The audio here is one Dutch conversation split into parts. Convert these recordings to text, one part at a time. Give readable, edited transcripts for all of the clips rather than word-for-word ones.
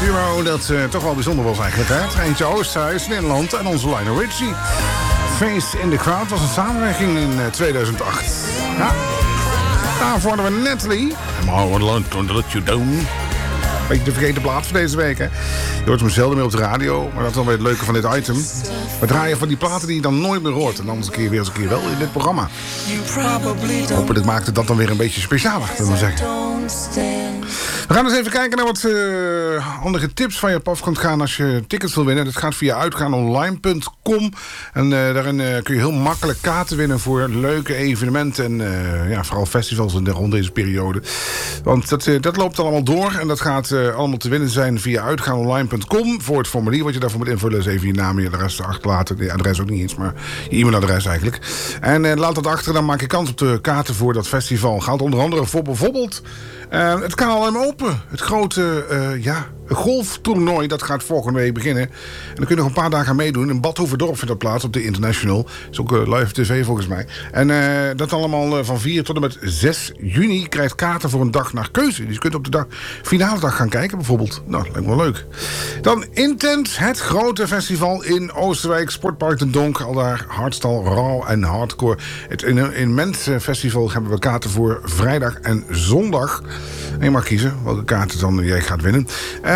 duo dat toch wel bijzonder was eigenlijk. Hè? Eentje Oosthuis, Nederland en onze Lionel Richie. Face in the Crowd was een samenwerking in 2008. Ja. Daarvoor hadden we Natalie. I'm going to let you down. Beetje de vergeten plaat van deze week, hè. Je hoort hem zelden meer op de radio, maar dat is dan weer het leuke van dit item. We draaien van die platen die je dan nooit meer hoort. En anders weer eens een keer wel in dit programma. Hopelijk maakte dat dan weer een beetje specialer, zullen we zeggen. We gaan eens even kijken naar wat andere tips van je op af kunt gaan als je tickets wil winnen. Dat gaat via uitgaanonline.com. En daarin kun je heel makkelijk kaarten winnen voor leuke evenementen. En ja, vooral festivals rond deze periode. Want dat loopt allemaal door. En dat gaat allemaal te winnen zijn via uitgaanonline.com. Voor het formulier wat je daarvoor moet invullen is even je naam en je adres achterlaten. De adres ook niet eens, maar je e-mailadres eigenlijk. En laat dat achter, dan maak je kans op de kaarten voor dat festival. Gaat onder andere voor bijvoorbeeld het KLM Open. Het grote golftoernooi, dat gaat volgende week beginnen. En dan kun je nog een paar dagen aan meedoen. In Bad Hoeverdorp vindt dat plaats op de International. Is ook live tv volgens mij. En dat allemaal van 4 tot en met 6 juni. Krijgt kaarten voor een dag naar keuze. Dus je kunt op de finale dag gaan kijken bijvoorbeeld. Nou, dat lijkt me wel leuk. Dan Intent, het grote festival in Oosterwijk. Sportpark de Donk. Al daar hardstyle, raw en hardcore. Het immens festival hebben we kaarten voor vrijdag en zondag. En je mag kiezen welke kaarten dan jij gaat winnen.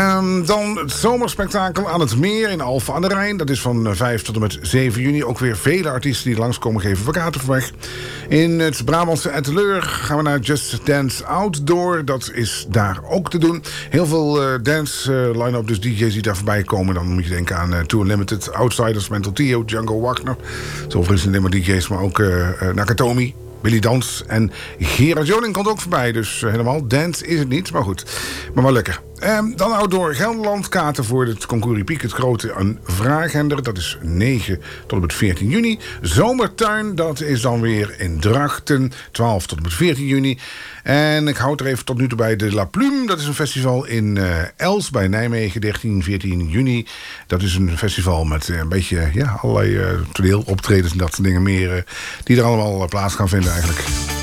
Dan het zomerspektakel aan het meer in Alphen aan de Rijn. Dat is van 5 tot en met 7 juni. Ook weer vele artiesten die langskomen geven voor kaarten voor weg. In het Brabantse Etteleur gaan we naar Just Dance Outdoor. Dat is daar ook te doen. Heel veel dance line-up, dus DJ's die daar voorbij komen. Dan moet je denken aan Too Unlimited, Outsiders, Mental Theo, Django Wagner. Zo is het niet maar DJ's, maar ook Nakatomi. Billy Dans en Gerard Joling komt ook voorbij. Dus helemaal dance is het niet, maar goed. Maar wel lekker. Dan Outdoor Gelderland. Kaarten voor het Concours Piek, het grote een vraaghender. Dat is 9 tot en met 14 juni. Zomertuin, dat is dan weer in Drachten. 12 tot en met 14 juni. En ik houd er even tot nu toe bij de La Plume. Dat is een festival in Els bij Nijmegen, 13, 14 juni. Dat is een festival met een beetje allerlei toneeloptredens en dat soort dingen meer. Die er allemaal plaats gaan vinden eigenlijk.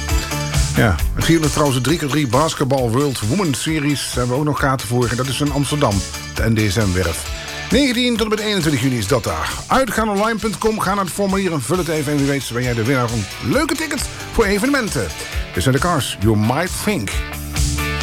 Ja, en hier trouwens de 3x3 Basketball World Women's Series. Daar hebben we ook nog kaarten voor. En dat is in Amsterdam, de NDSM-werf. 19 tot en met 21 juni is dat daar. Uitgaanonline.com, ga naar het formulier en vul het even. En wie weet ben jij de winnaar van leuke tickets voor evenementen. Dit zijn de Cars, You Might Think.